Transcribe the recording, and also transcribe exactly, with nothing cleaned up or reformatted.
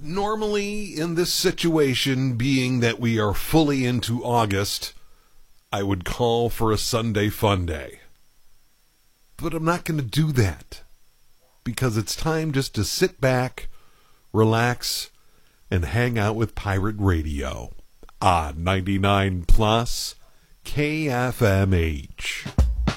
Normally, in this situation, being that we are fully into August, I would call for a Sunday fun day. But I'm not going to do that, because it's time just to sit back, relax, and hang out with Pirate Radio on ninety-nine plus K F M H.